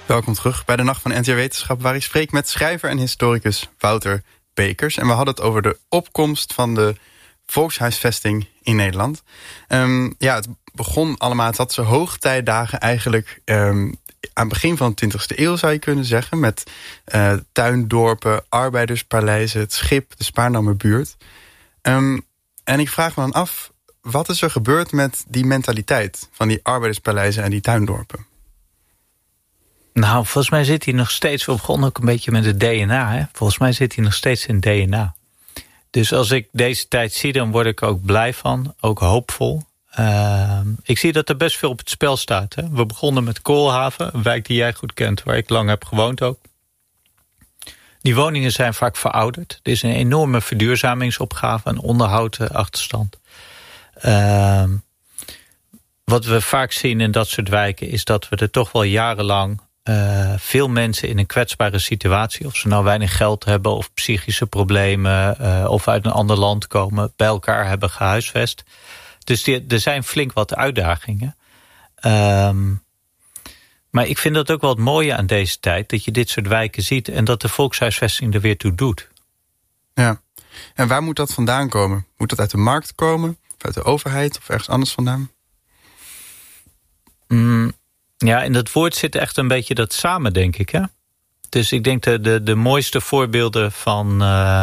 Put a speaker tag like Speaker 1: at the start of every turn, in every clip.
Speaker 1: Welkom terug bij de Nacht van NTR Wetenschap, waar ik spreek met schrijver en historicus Wouter Bekers. En we hadden het over de opkomst van de volkshuisvesting in Nederland. Het begon allemaal, het had zijn hoogtijdagen eigenlijk aan het begin van de 20e eeuw, zou je kunnen zeggen. Met tuindorpen, arbeiderspaleizen, het Schip, de Spaarndammerbuurt. En ik vraag me dan af, wat is er gebeurd met die mentaliteit van die arbeiderspaleizen en die tuindorpen?
Speaker 2: Nou, volgens mij zit hij nog steeds, we begonnen ook een beetje met het DNA. Hè? Volgens mij zit hij nog steeds in het DNA. Dus als ik deze tijd zie, dan word ik ook blij van, ook hoopvol. Ik zie dat er best veel op het spel staat. Hè? We begonnen met Koolhaven, een wijk die jij goed kent, waar ik lang heb gewoond ook. Die woningen zijn vaak verouderd. Er is een enorme verduurzamingsopgave, een onderhoudachterstand. Wat we vaak zien in dat soort wijken is dat we er toch wel jarenlang veel mensen in een kwetsbare situatie, of ze nou weinig geld hebben of psychische problemen of uit een ander land komen, bij elkaar hebben gehuisvest. Dus er zijn flink wat uitdagingen. Maar ik vind dat ook wel het mooie aan deze tijd, dat je dit soort wijken ziet en dat de volkshuisvesting er weer toe doet. Ja,
Speaker 1: en waar moet dat vandaan komen? Moet dat uit de markt komen? Of uit de overheid of ergens anders vandaan?
Speaker 2: Ja, in dat woord zit echt een beetje dat samen, denk ik. Hè? Dus ik denk de mooiste voorbeelden van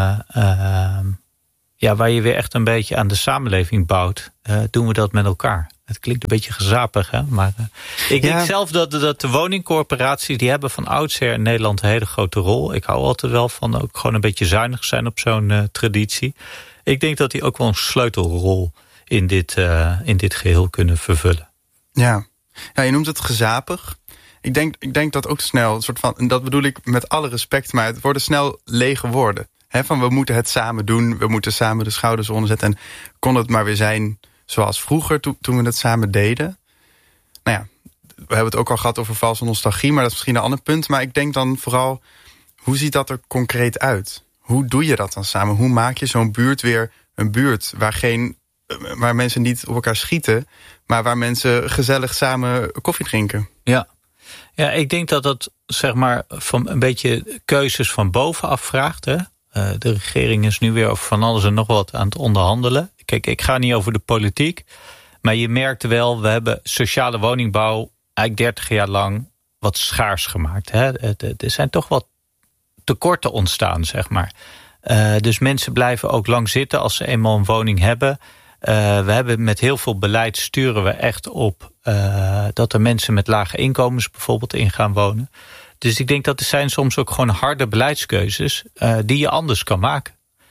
Speaker 2: waar je weer echt een beetje aan de samenleving bouwt, doen we dat met elkaar. Het klinkt een beetje gezapig, hè? Maar ik denk zelf dat de woningcorporaties, die hebben van oudsher in Nederland een hele grote rol. Ik hou altijd wel van ook gewoon een beetje zuinig zijn op zo'n traditie. Ik denk dat die ook wel een sleutelrol in dit geheel kunnen vervullen.
Speaker 1: Ja, je noemt het gezapig. Ik denk dat ook snel, een soort van, en dat bedoel ik met alle respect, maar het worden snel lege woorden. Van we moeten het samen doen, we moeten samen de schouders onderzetten. En kon het maar weer zijn zoals vroeger, toen we het samen deden. Nou ja, we hebben het ook al gehad over valse nostalgie, maar dat is misschien een ander punt. Maar ik denk dan vooral, hoe ziet dat er concreet uit? Hoe doe je dat dan samen? Hoe maak je zo'n buurt weer een buurt waar mensen niet op elkaar schieten, maar waar mensen gezellig samen koffie drinken?
Speaker 2: Ja, ik denk dat dat zeg maar van een beetje keuzes van bovenaf vraagt. Hè? De regering is nu weer over van alles en nog wat aan het onderhandelen. Kijk, ik ga niet over de politiek, maar je merkt wel, we hebben sociale woningbouw eigenlijk 30 jaar lang wat schaars gemaakt. Hè? Er zijn toch wat tekorten ontstaan, zeg maar. Dus mensen blijven ook lang zitten als ze eenmaal een woning hebben. We hebben met heel veel beleid sturen we echt op dat er mensen met lage inkomens bijvoorbeeld in gaan wonen. Dus ik denk dat er zijn soms ook gewoon harde beleidskeuzes die je anders kan maken.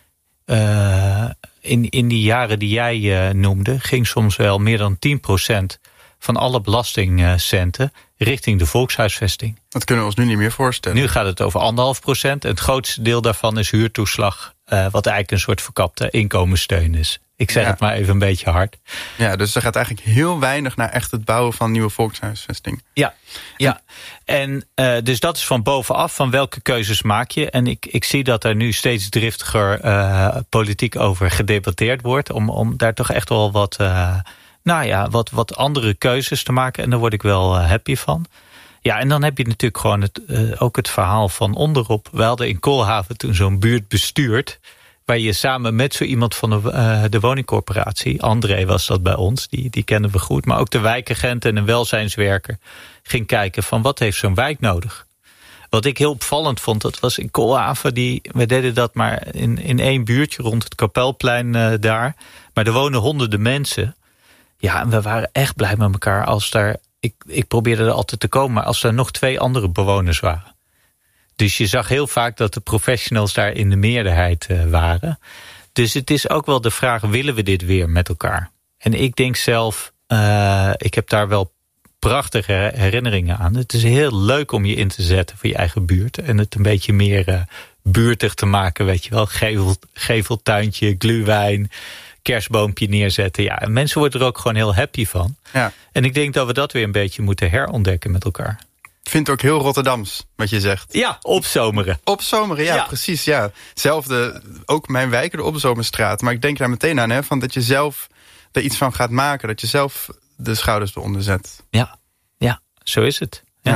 Speaker 2: In die jaren die jij noemde ging soms wel meer dan 10% van alle belastingcenten richting de volkshuisvesting.
Speaker 1: Dat kunnen we ons nu niet meer voorstellen.
Speaker 2: Nu gaat het over 1,5%. En het grootste deel daarvan is huurtoeslag, wat eigenlijk een soort verkapte inkomenssteun is. Ik zeg het maar even een beetje hard.
Speaker 1: Ja, dus er gaat eigenlijk heel weinig naar echt het bouwen van nieuwe volkshuisvesting.
Speaker 2: Ja. En dus dat is van bovenaf, van welke keuzes maak je. En ik zie dat er nu steeds driftiger politiek over gedebatteerd wordt. Om daar toch echt wel wat andere keuzes te maken. En daar word ik wel happy van. Ja, en dan heb je natuurlijk gewoon ook het verhaal van onderop. We hadden in Koolhaven toen zo'n buurt bestuurd, waar je samen met zo iemand van de woningcorporatie, André was dat bij ons, die kennen we goed, maar ook de wijkagent en een welzijnswerker, ging kijken van wat heeft zo'n wijk nodig. Wat ik heel opvallend vond, dat was in Koolhaven, we deden dat maar in één buurtje rond het Kapelplein daar, maar er wonen honderden mensen. Ja, en we waren echt blij met elkaar als daar, ik probeerde er altijd te komen, maar als er nog 2 andere bewoners waren. Dus je zag heel vaak dat de professionals daar in de meerderheid waren. Dus het is ook wel de vraag, willen we dit weer met elkaar? En ik denk zelf, ik heb daar wel prachtige herinneringen aan. Het is heel leuk om je in te zetten voor je eigen buurt. En het een beetje meer buurtig te maken, weet je wel. Geveltuintje, glühwein, kerstboompje neerzetten. Ja, en mensen worden er ook gewoon heel happy van. Ja. En ik denk dat we dat weer een beetje moeten herontdekken met elkaar.
Speaker 1: Ik vind het ook heel Rotterdams, wat je zegt.
Speaker 2: Ja, opzomeren.
Speaker 1: Opzomeren, ja, precies. Ja. Zelfde, ook mijn wijk, de Opzomerstraat. Maar ik denk daar meteen aan, van dat je zelf er iets van gaat maken. Dat je zelf de schouders eronder zet.
Speaker 2: Ja, zo is het. Ja.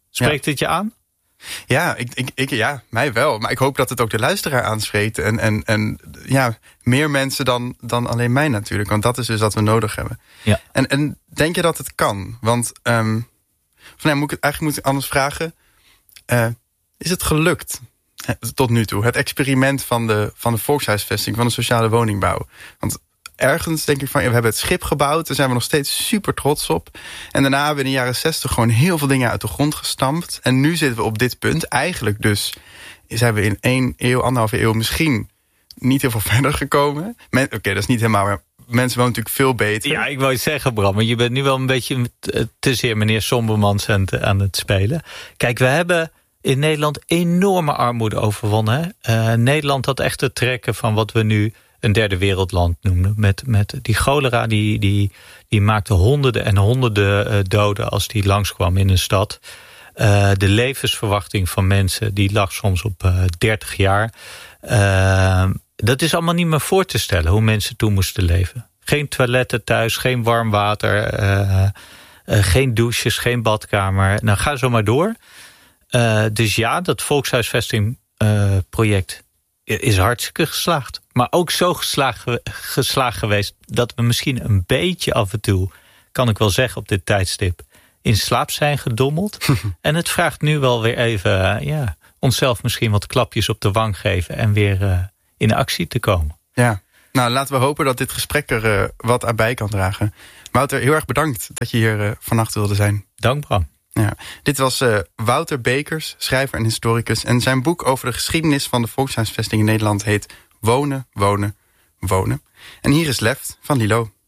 Speaker 2: Spreekt het je aan?
Speaker 1: Ja, ja, mij wel. Maar ik hoop dat het ook de luisteraar aanspreekt. En ja, meer mensen dan alleen mij natuurlijk. Want dat is dus wat we nodig hebben.
Speaker 2: Ja.
Speaker 1: En denk je dat het kan? Want moet ik anders vragen. Is het gelukt tot nu toe? Het experiment van de volkshuisvesting, van de sociale woningbouw. Want ergens denk ik van, we hebben het schip gebouwd. Daar zijn we nog steeds super trots op. En daarna hebben we in de jaren 60 gewoon heel veel dingen uit de grond gestampt. En nu zitten we op dit punt. Eigenlijk dus zijn we in 1,5 eeuw misschien niet heel veel verder gekomen. Oké, dat is niet helemaal, maar mensen wonen natuurlijk veel beter.
Speaker 2: Ja, ik wou je zeggen, Bram, maar je bent nu wel een beetje te zeer meneer Sombermans aan het spelen. Kijk, we hebben in Nederland enorme armoede overwonnen. Nederland had echt het trekken van wat we nu een derde wereldland noemden. Met die cholera, die maakte honderden en honderden doden als die langskwam in een stad. De levensverwachting van mensen, die lag soms op 30 jaar. Dat is allemaal niet meer voor te stellen, hoe mensen toen moesten leven. Geen toiletten thuis, geen warm water, geen douches, geen badkamer. Nou, ga zo maar door. Dus ja, dat volkshuisvestingproject is hartstikke geslaagd. Maar ook zo geslaagd geweest dat we misschien een beetje af en toe, kan ik wel zeggen op dit tijdstip, in slaap zijn gedommeld. En het vraagt nu wel weer even onszelf misschien wat klapjes op de wang geven en weer in actie te komen.
Speaker 1: Ja, nou laten we hopen dat dit gesprek er wat aan bij kan dragen. Wouter, heel erg bedankt dat je hier vannacht wilde zijn.
Speaker 2: Dank, Bram.
Speaker 1: Ja, dit was Wouter Bekers, schrijver en historicus. En zijn boek over de geschiedenis van de volkshuisvesting in Nederland heet Wonen, Wonen, Wonen. En hier is Left van Lilo.